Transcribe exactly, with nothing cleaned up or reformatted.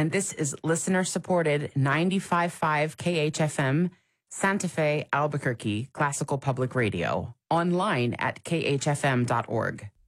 and this is listener-supported ninety-five point five K H F M, Santa Fe, Albuquerque, Classical Public Radio, online at k h f m dot org.